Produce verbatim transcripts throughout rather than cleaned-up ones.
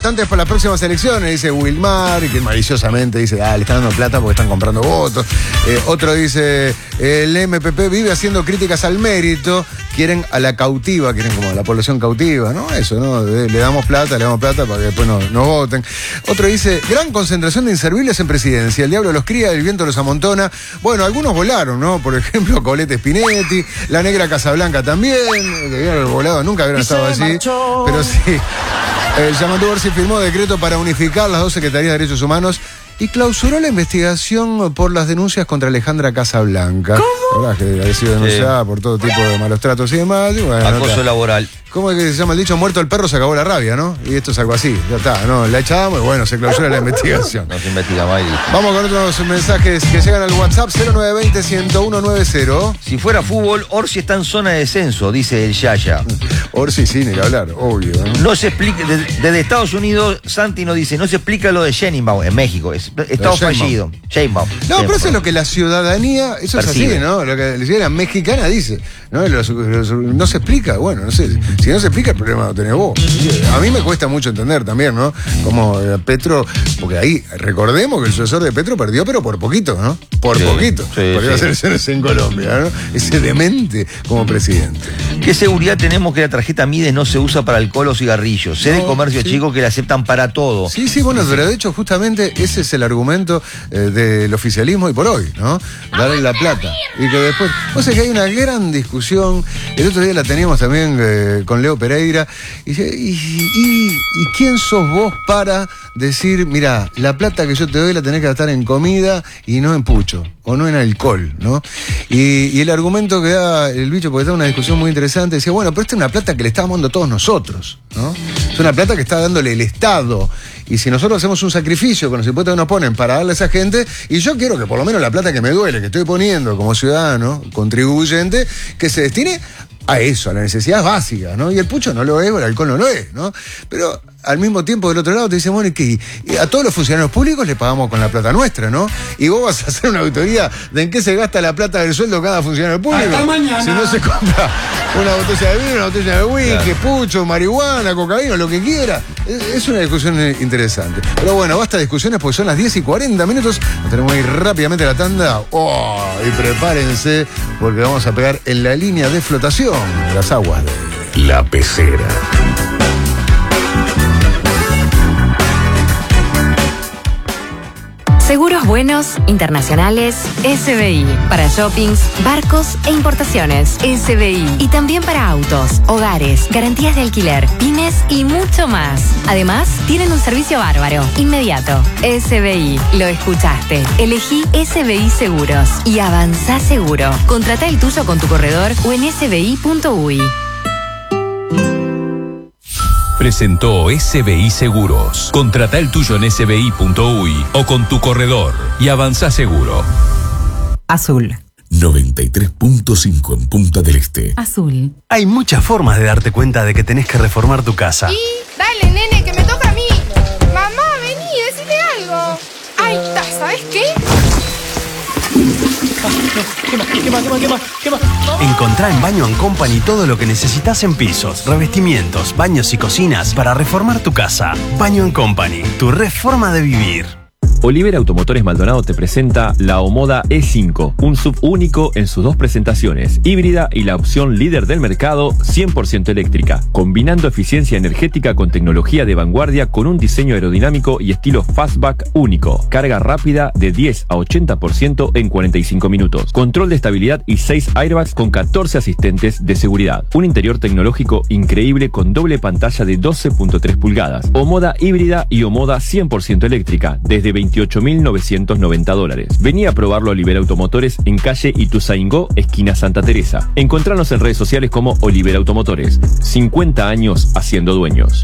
importantes para las próximas elecciones, dice Wilmar, que maliciosamente dice, ah, le están dando plata porque están comprando votos. Eh, otro dice, el M P P vive haciendo críticas al mérito, quieren a la cautiva, quieren como a la población cautiva, ¿no? Eso, ¿no? Le damos plata, le damos plata para que después no, no voten. Otro dice, gran concentración de inservibles en presidencia, el diablo los cría, el viento los amontona. Bueno, algunos volaron, ¿no? Por ejemplo, Colette Spinetti, la negra Casablanca también, que vieron volado, nunca habían estado así, marchó. Pero sí. Eh, Yamandu Orsi firmó decreto para unificar las dos secretarías de Derechos Humanos y clausuró la investigación por las denuncias contra Alejandra Casablanca. ¿Cómo? La verdad que había sido denunciada sí. por todo tipo de malos tratos y demás. Y bueno, acoso no laboral. ¿Cómo es que se llama el dicho? Muerto el perro, se acabó la rabia, ¿no? Y esto es algo así, ya está, ¿no? La echamos y bueno, se clausura la investigación. No se investiga más. Vamos con otros mensajes que llegan al WhatsApp cero nueve dos cero, uno uno nueve cero. Si fuera fútbol, Orsi está en zona de descenso, dice el Yaya. Orsi sí, ni que hablar, obvio, ¿no? No se explica, desde, desde Estados Unidos, Santi nos dice, no se explica lo de Sheinbaum en México, es, estado fallido. Sheinbaum. No, pero eso es lo que la ciudadanía, eso percibe. Es así, ¿no? Lo que la ciudadanía mexicana dice, ¿no? Los, los, no se explica, bueno, no sé, si no se explica el problema lo tenés vos. A mí me cuesta mucho entender también, ¿no? Como Petro, porque ahí, recordemos que el sucesor de Petro perdió, pero por poquito, ¿no? Por sí, poquito. Sí, por ir a hacer elecciones en Colombia, ¿no? Ese demente como presidente. ¿Qué seguridad tenemos que la tarjeta Mides no se usa para alcohol o cigarrillos? Sé no, de comercio sí. chico que la aceptan para todo. Sí, sí, bueno, pero de hecho justamente ese es el argumento eh, del oficialismo y por hoy, ¿no? Darle la plata. Y que después, o sea que hay una gran discusión, el otro día la teníamos también eh, con Leo Pereira, y, y, y, y quién sos vos para decir, mira, la plata que yo te doy la tenés que gastar en comida y no en pucho, o no en alcohol, ¿no? Y, y el argumento que da el bicho, porque está una discusión muy interesante, decía, bueno, pero esta es una plata que le estamos dando todos nosotros, ¿no? Es una plata que está dándole el Estado. Y si nosotros hacemos un sacrificio con los impuestos que nos ponen para darle a esa gente, y yo quiero que por lo menos la plata que me duele, que estoy poniendo como ciudadano, contribuyente, que se destine a eso, a las necesidades básicas, ¿no? Y el pucho no lo es, o el alcohol no lo es, ¿no? Pero al mismo tiempo, del otro lado, te dicen, bueno, que a todos los funcionarios públicos le pagamos con la plata nuestra, ¿no? Y vos vas a hacer una auditoría de en qué se gasta la plata del sueldo cada funcionario público. Hasta mañana. Si no se compra una botella de vino, una botella de whisky, claro. pucho, marihuana, cocaína, lo que quiera. Es, es una discusión interesante. Pero bueno, basta de discusiones porque son las diez y cuarenta minutos. Nos tenemos que ir rápidamente a la tanda. Oh, y prepárense porque vamos a pegar en la línea de flotación de las aguas de La Pecera. Seguros buenos, internacionales, S B I. Para shoppings, barcos e importaciones, S B I. Y también para autos, hogares, garantías de alquiler, pymes y mucho más. Además, tienen un servicio bárbaro, inmediato. S B I. Lo escuchaste. Elegí S B I Seguros y avanzá seguro. Contrata el tuyo con tu corredor o en s b i punto u i. Presentó S B I Seguros. Contrata el tuyo en s b i punto u i o con tu corredor y avanza seguro. Azul. noventa y tres punto cinco en Punta del Este. Azul. Hay muchas formas de darte cuenta de que tenés que reformar tu casa. Y dale, nene, que me toca a mí. Mamá, vení, decime algo. Ahí está, ¿sabes qué? ¿Qué más? ¿Qué más? ¿Qué más? ¿Qué más? ¿Qué más? Encontrá en Baño and Company todo lo que necesitas en pisos, revestimientos, baños y cocinas para reformar tu casa. Baño and Company, tu reforma de vivir. Olivera Automotores Maldonado te presenta la Omoda E cinco, un S U V único en sus dos presentaciones, híbrida y la opción líder del mercado cien por ciento eléctrica, combinando eficiencia energética con tecnología de vanguardia con un diseño aerodinámico y estilo fastback único, carga rápida de diez a ochenta por ciento en cuarenta y cinco minutos, control de estabilidad y seis airbags con catorce asistentes de seguridad, un interior tecnológico increíble con doble pantalla de doce punto tres pulgadas, Omoda híbrida y Omoda cien por ciento eléctrica, desde veintiocho mil novecientos noventa dólares. Vení a probarlo a Olivera Automotores en calle Ituzaingó, esquina Santa Teresa. Encontranos en redes sociales como Olivera Automotores. cincuenta años haciendo dueños.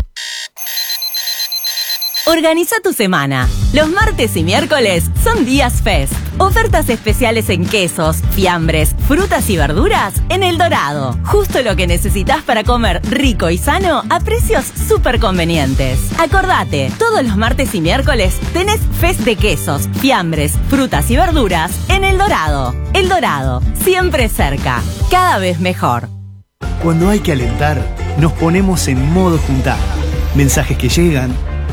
Organiza tu semana. Los martes y miércoles son días Fest. Ofertas especiales en quesos, fiambres, frutas y verduras en El Dorado. Justo lo que necesitas para comer rico y sano a precios súper convenientes. Acordate, todos los martes y miércoles tenés Fest de quesos, fiambres, frutas y verduras en El Dorado. El Dorado, siempre cerca, cada vez mejor. Cuando hay que alentar, nos ponemos en modo juntada. Mensajes que llegan,